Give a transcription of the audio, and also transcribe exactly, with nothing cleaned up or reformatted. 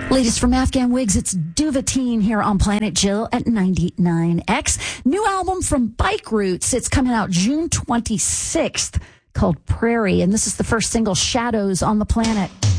Latest from Afghan Wigs, it's Duvatine here on Planet Jill at ninety-nine X. New album from Bike Roots. It's coming out June twenty-sixth, called Prairie, and this is the first single, Shadows on the Planet.